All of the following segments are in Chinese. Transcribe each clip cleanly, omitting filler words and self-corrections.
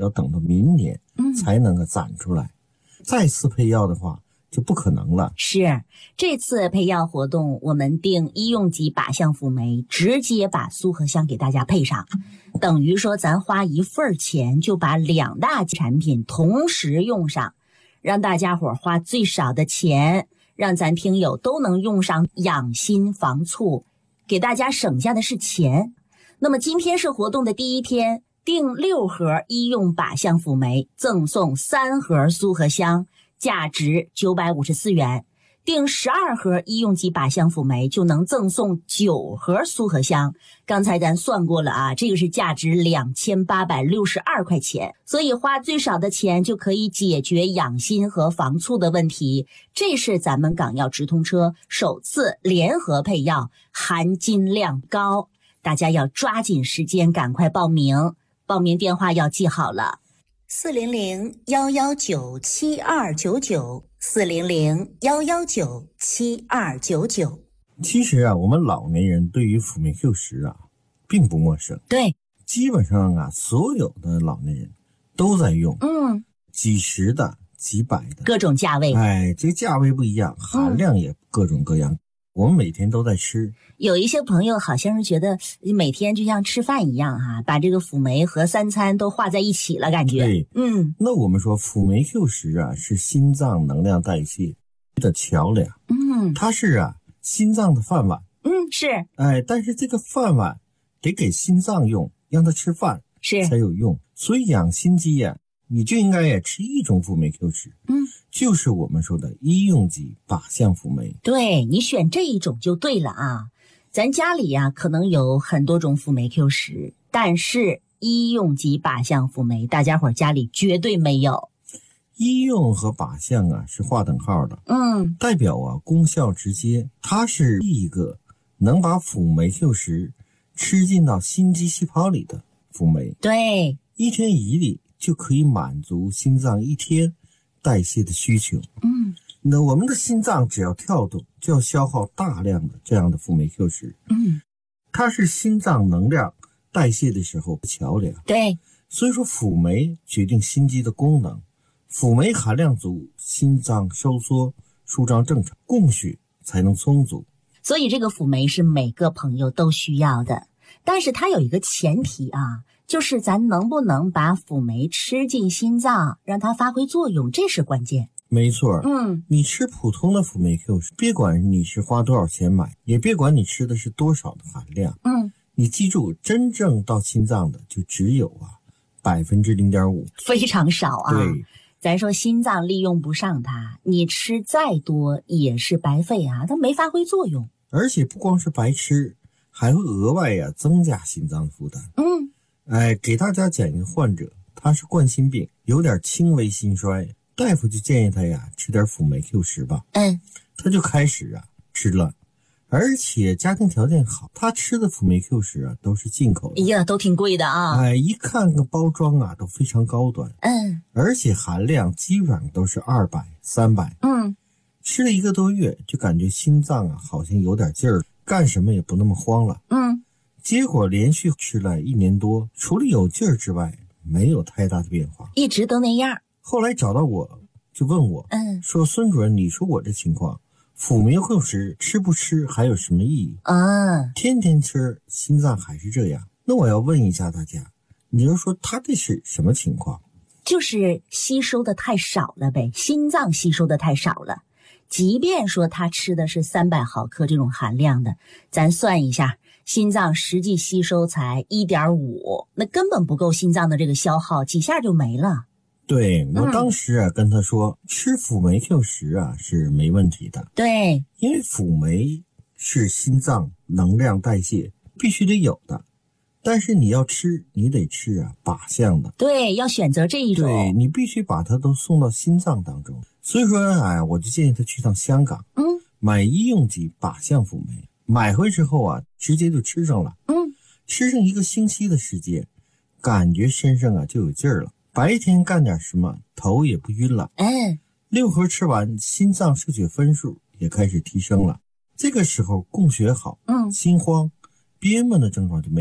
要等到明年才能够攒出来。再次配药的话就不可能了。 是，这次配药活动我们定医用级靶向辅酶，直接把苏合香给大家配上，等于说咱花一份钱就把2大产品同时用上，让大家伙花最少的钱，让咱听友都能用上养心防猝，给大家省下的是钱。那么今天是活动的第一天，订6盒医用靶向辅酶，赠送3盒苏合香，价值954元。订12盒医用级靶向辅酶就能赠送9盒苏合香。刚才咱算过了啊，这个是价值2862块钱，所以花最少的钱就可以解决养心和防猝的问题。这是咱们港药直通车首次联合配药，含金量高，大家要抓紧时间赶快报名。报名电话要记好了，400-119-7299，400-119-7299。 其实啊，我们老年人对于辅酶 Q10啊并不陌生， 对， 基本上啊所有的老年人都在用，几十的几百的各种价位， 这个价位不一样，含量也各种各样，我们每天都在吃。 有一些朋友好像是觉得每天就像吃饭一样把这个辅酶和3餐都化在一起了，感觉。 对，那我们说辅酶 Q10啊是心脏能量代谢的桥梁，它是心脏的饭碗， 是， 但是这个饭碗得给心脏用，让它吃饭是才有用。所以养心肌你就应该也吃一种辅酶 Q10，就是我们说的医用级靶向辅酶。 对，你选这一种就对了啊。咱家里可能有很多种辅酶 Q10，但是医用级靶向辅酶大家伙家里绝对没有。 医用和靶向是划等号的，代表功效直接，它是一个能把辅酶 Q10吃进到心肌细胞里的辅酶。 对 ，1天1粒就可以满足心脏1天代谢的需求。那我们的心脏只要跳动，就要消耗大量的这样的辅酶 Q10。它是心脏能量代谢的时候的桥梁。 对， 所以说辅酶决定心肌的功能，辅酶含量足，心脏收缩舒张正常，供血才能充足。 所以这个辅酶是每个朋友都需要的，但是它有一个前提就是咱能不能把辅酶吃进心脏，让它发挥作用，这是关键。 没错，你吃普通的辅酶 Q10，别管你是花多少钱买，也别管你吃的是多少的含量，你记住，真正到心脏的就只有0.5%， 非常少对， 咱说心脏利用不上它，你吃再多也是白费它没发挥作用。 而且不光是白吃，还会额外增加心脏的负担。给大家讲一个患者，他是冠心病，有点轻微心衰，大夫就建议他吃点辅酶 Q10吧。他就开始吃了，而且家庭条件好，他吃的辅酶 Q10都是进口的， 都挺贵的一看个包装都非常高端，而且含量基本上都是200、300。吃了1个多月，就感觉心脏好像有点劲儿，干什么也不那么慌了。结果连续吃了1年多，除了有劲儿之外，没有太大的变化， 一直都那样。 后来找到我，就问我，说孙主任，你说我这情况，辅酶 Q10吃不吃还有什么意义？天天吃，心脏还是这样。那我要问一下大家，你就说他这是什么情况？ 就是吸收的太少了呗，心脏吸收的太少了。即便说他吃的是300毫克这种含量的，咱算一下，心脏实际吸收才1.5，那根本不够心脏的这个消耗，几下就没了。 对，我当时跟他说，吃辅酶 Q10是没问题的。 对， 因为辅酶是心脏能量代谢必须得有的，但是你要吃，你得吃靶向的。 对，要选择这一种。 对，你必须把它都送到心脏当中。所以说我就建议他去趟香港，买医用级靶向辅酶，买回之后直接就吃上了。吃上1个星期的时间，感觉身上就有劲儿了，白天干点什么头也不晕了。6盒吃完，心脏射血分数也开始提升了。这个时候供血好，心慌憋闷的症状就没有了。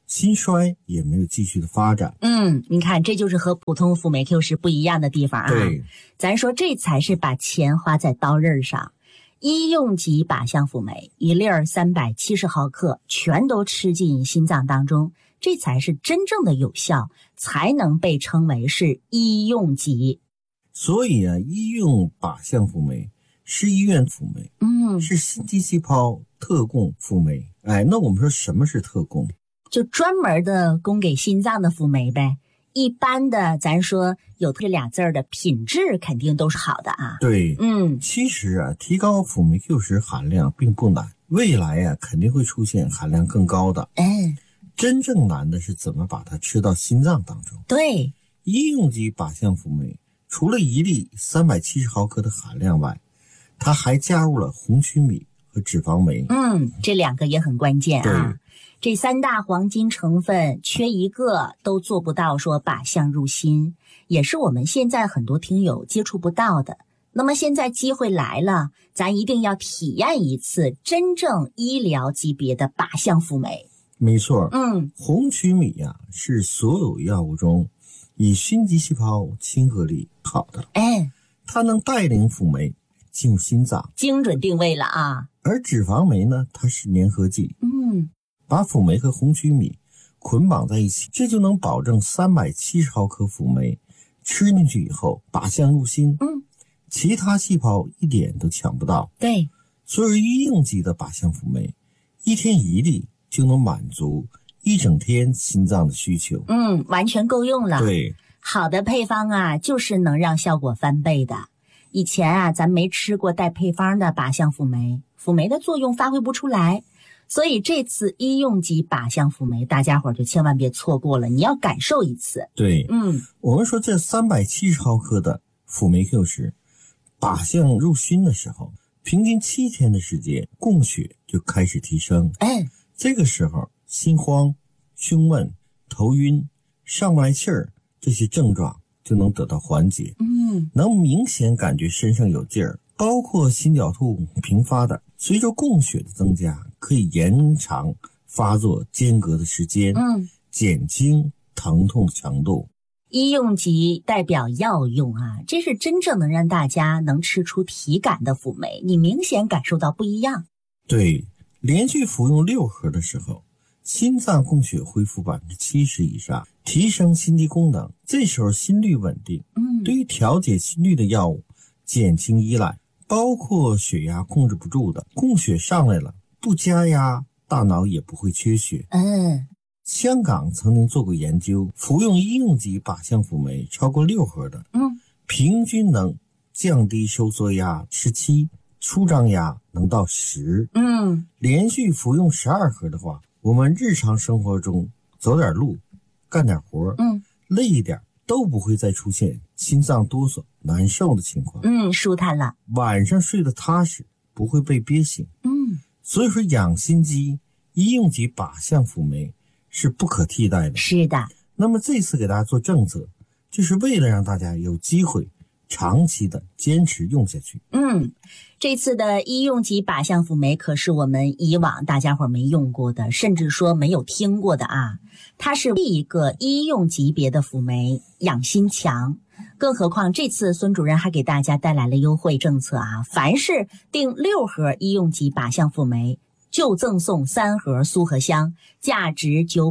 心衰也没有继续的发展。 你看这就是和普通辅酶 Q 十不一样的地方啊。 对， 咱说这才是把钱花在刀刃上。医用级靶向辅酶一粒370毫克全都吃进心脏当中，这才是真正的有效，才能被称为是医用级。 所以啊，医用靶向辅酶是医院辅酶，是心肌细胞特供辅酶。那我们说什么是特供？ 就专门的供给心脏的辅酶呗。一般的咱说有这俩字的品质肯定都是好的啊。 对，其实啊，提高辅酶 Q10含量并不难，未来啊肯定会出现含量更高的。真正难的是怎么把它吃到心脏当中。 对， 医用级靶向辅酶除了一粒370毫克的含量外，它还加入了红曲米和脂肪酶。 这两个也很关键啊。 对， 这三大黄金成分缺一个都做不到说靶向入心，也是我们现在很多听友接触不到的。那么现在机会来了，咱一定要体验一次真正医疗级别的靶向辅酶。 没错，红曲米啊是所有药物中以心肌细胞亲和力好的，它能带领辅酶进入心脏， 精准定位了啊。 而脂肪酶呢，它是粘合剂，把辅酶和红曲米捆绑在一起，这就能保证370毫克辅酶吃进去以后靶向入心，其他细胞一点都抢不到。 对， 所以医用级的靶向辅酶一天一粒就能满足一整天心脏的需求。 完全够用了。 对， 好的配方啊，就是能让效果翻倍的。以前啊，咱没吃过带配方的靶向辅酶，辅酶的作用发挥不出来。所以这次医用级靶向辅酶，大家伙就千万别错过了，你要感受一次。 对，我们说这370毫克的辅酶 Q10靶向入心的时候，平均7天的时间，供血就开始提升。这个时候心慌、胸闷、头晕、上不来气儿这些症状就能得到缓解，能明显感觉身上有劲儿，包括心绞痛频发的，随着供血的增加，可以延长发作间隔的时间，减轻疼痛的强度。 医用级代表药用啊，这是真正能让大家能吃出体感的辅酶，你明显感受到不一样。 对，连续服用6盒的时候，心脏供血恢复70%以上，提升心肌功能，这时候心率稳定。对于调节心率的药物减轻依赖，包括血压控制不住的，供血上来了，不加压，大脑也不会缺血。香港曾经做过研究，服用医用级靶向辅酶超过6盒的，平均能降低收缩压17%，舒张压能到10%。连续服用12盒的话，我们日常生活中走点路、干点活，累一点都不会再出现心脏哆嗦、难受的情况。 舒坦了， 晚上睡得踏实，不会被憋醒。所以说养心肌医用级靶向辅酶是不可替代的。 是的。 那么这次给大家做政策，就是为了让大家有机会长期的坚持用下去。 这次的医用级靶向辅酶可是我们以往大家伙没用过的，甚至说没有听过的啊。它是第一个医用级别的辅酶，养心强。更何况这次孙主任还给大家带来了优惠政策啊，凡是订6盒医用级靶向辅酶，就赠送3盒苏合香，价值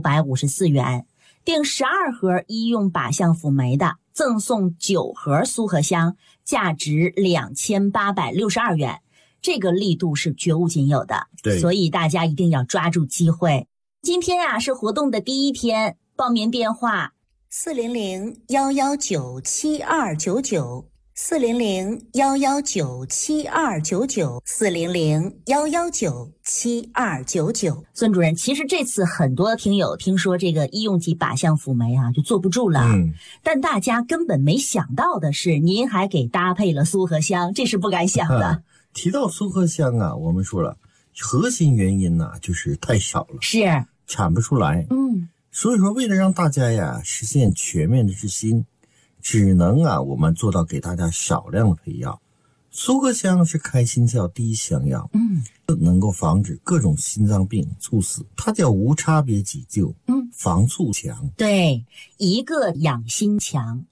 954元。订12盒医用靶向辅酶的，赠送9盒苏合香，价值2862元。这个力度是绝无仅有的， 对， 所以大家一定要抓住机会。今天啊是活动的第1天，报名电话400-119-7299。400-119-7299 400-119-7299。孙主任，其实这次很多听友听说这个医用级靶向辅酶啊就坐不住了，但大家根本没想到的是，您还给搭配了苏合香，这是不敢想的。 提到苏合香啊，我们说了，核心原因呢就是太少了， 是产不出来。所以说为了让大家呀实现全面的治心，只能我们做到给大家少量的配药。 苏合香是开心窍第一香药，能够防止各种心脏病、猝死，它叫无差别急救，防猝强。 对，一个养心强，